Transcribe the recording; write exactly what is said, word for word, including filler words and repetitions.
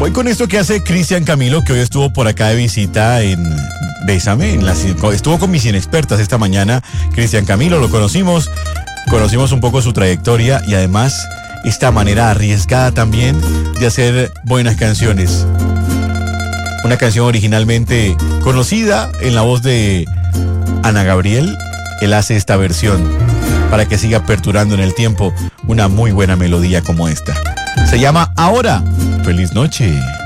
Voy con esto que hace Cristian Camilo, que hoy estuvo por acá de visita en Bésame, en la, estuvo con mis inexpertas esta mañana. Cristian Camilo, lo conocimos, conocimos un poco su trayectoria y además esta manera arriesgada también de hacer buenas canciones. Una canción originalmente conocida en la voz de Ana Gabriel. Él hace esta versión para que siga perdurando en el tiempo una muy buena melodía como esta. Se llama Ahora. Feliz noche.